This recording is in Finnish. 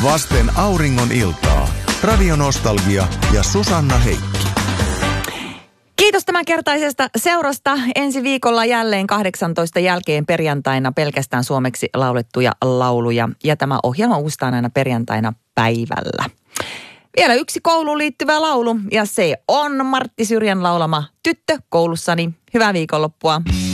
Vasten auringon iltaa. Radio Nostalgia ja Susanna Heikki. Kiitos tämänkertaisesta seurasta. Ensi viikolla jälleen 18 jälkeen perjantaina pelkästään suomeksi laulettuja lauluja. Ja tämä ohjelma uustaan aina perjantaina päivällä. Vielä yksi kouluun liittyvä laulu ja se on Martti Syrjän laulama Tyttö koulussani. Hyvää viikonloppua.